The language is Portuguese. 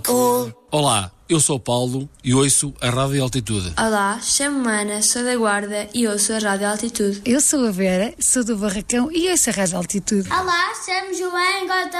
Olá, eu sou Paulo e ouço a Rádio Altitude. Olá, chamo-me Ana, sou da Guarda e ouço a Rádio Altitude. Eu sou a Vera, sou do Barracão e ouço a Rádio Altitude. Olá, chamo-me João,